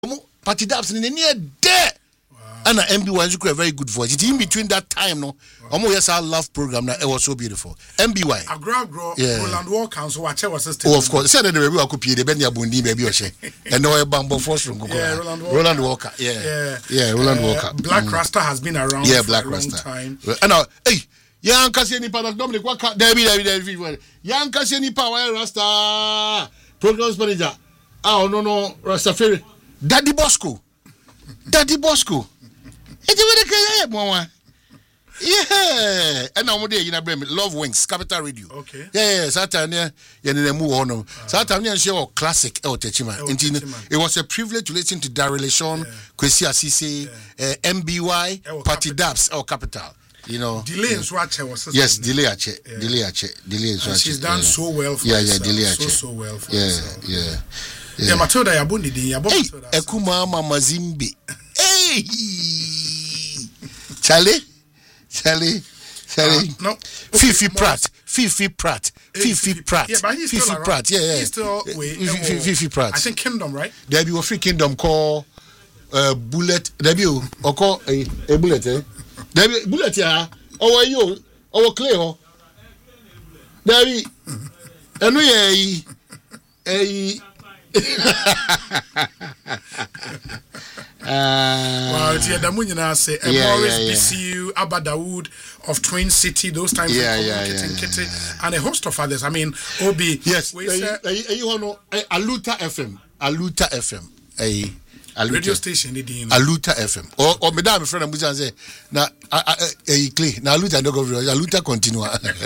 Party Dabs in the near there. And MBY is a very good voice. It's in between that time, no. Yes, our love program. It was so beautiful. MBY. Roland Walker, so watch our sister. Oh, of course. Said the baby I could the Benya Bundi baby Oshe. And no bamboo force from Roland Walker. Yeah, Roland Walker. Black Rasta has been around Black for a long Rasta. time. And now, hey, young Cassiani Padak Dominic Waka, Debbie, young Cassiani Power Rasta Programs Manager. Oh, no, Rastafari. Daddy Bosco. It's a very yeah, and now day you know Love Wings Capital Radio. Okay. Yeah, Saturday you move on. Saturday show classic El Techima. It was a privilege to listen to Daryl Sean, Kwesi Asise, MBY, Party Dabs El Capital. You know. Delay is what I was. Yes, Delay is what she's done so well for herself. Delay so well for herself. Yeah, Matilda Yabundi di Matilda. Ekuma Mama Zimbi. Hey, Charlie. No. Fifi Pratt. Yeah, but he's still around. Pratt. Yeah. He's still Fifi Pratt. I think Kingdom, right? There be a free Kingdom called Bullet. There be or call a Bullet. There be Bullet ya. Our you. Our Cleo. There be. And we well, it's Damunyana say Morris BCU, Abba Dawood of Twin City, those times Kitty, and a host of others. I mean, Obi. Yes, you know, Aluta FM, a radio station, Aluta FM. Or Madame friend of Muzan say, na clay, na Aluta no go Aluta continua.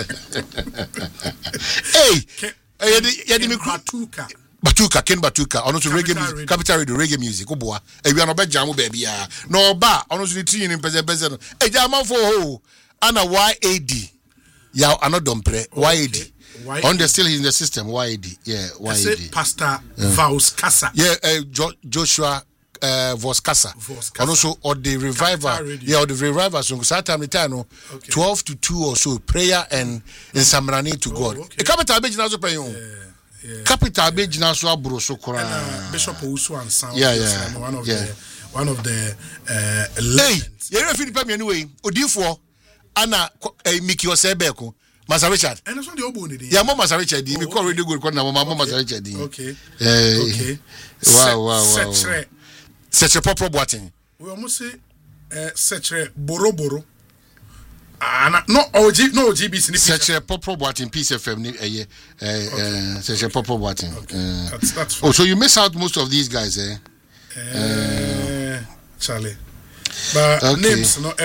Batuka. Ken Batuka, honestly reggae music, Capital Radio reggae music. Oboa, we are no bad jamu baby. No ba, honestly tea in person. A jama for ho, Anna YAD. Ya another dompre YAD. On the still in the system YAD. Yeah, YAD. Pastor Vos Casa. Yeah, Joshua Vos Casa. And also or the revival. Yeah, or the revival song. Saturday time 12 to 2 or so prayer and Samrani to God. A capital beach now pray on. Capital Beach National Broso Kora. Bishop Usu and Sound. One of the legends. Hey, you don't feel the anyway. Odifo Anna Miki Osebeko. Master Richard. And that's what the Obo. Yeah, Master Richard. We call radio good. Master Richard. Okay. Wow. Such a proper boating. We almost say such a Boroboro. No GBC. Such a proper boating piece of family. Such a proper boating. That's so you miss out most of these guys, Charlie. But names, no,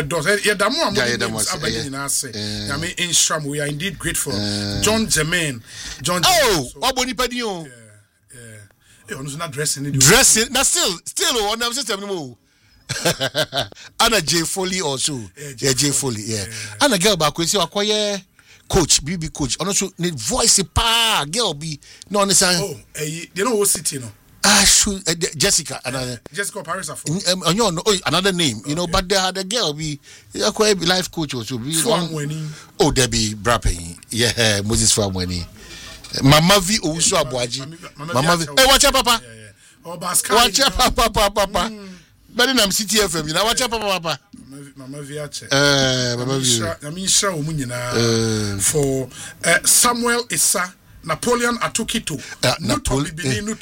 we are indeed grateful. John Jermaine. Oboni Padio. Yeah. Not dressing. Now still on the system. Anna J. Foley also. Yeah, J. Foley, yeah. Anna girl back with you acquire coach, BB coach. And also need voice pa girl be no understand. Oh, you know what city no? Jessica, Jessica Paris another name, you know, but they had a girl be acquire life coach also be oh Debbie Brapping. Yeah, Moses Famweni. Mama V also Abuaji. Mama V. Hey, watch out, Papa. Watch out, Papa. But I'm City FM, you know what Papa? Mama Viache. For Samuel Issa, Napoleon Atukito. Napoleon.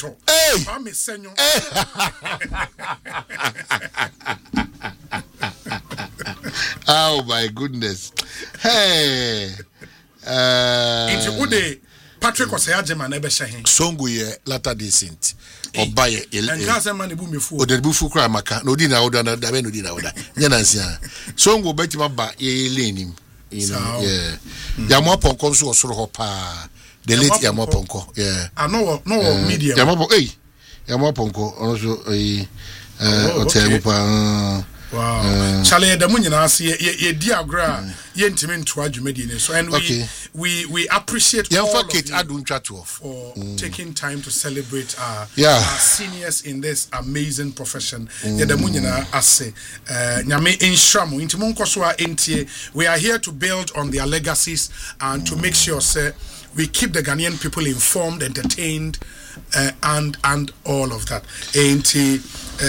Oh my goodness. Hey. Into Ude Patrick was a German never saying. Songuye Latter-day Saint. Or buy it. And Gaza money boom before. Or the Bufu Kramaka. No dinner order. The Beno dinner order. Yanansia. Songo bet him up ye lane him. You know, yeah. Yamoponko so sort of pa. The late Yamoponko. Yeah. I know no media. Yamoponko also a wow. Charlie the Munina see ye diagra yentimin to adjumedi. So and we appreciate all of you for taking time to celebrate our seniors in this amazing profession. Yeah, the Munina ase nyame inshramu intimon kwaswa entie. We are here to build on their legacies and to make sure say we keep the Ghanaian people informed, entertained, and all of that. Ain't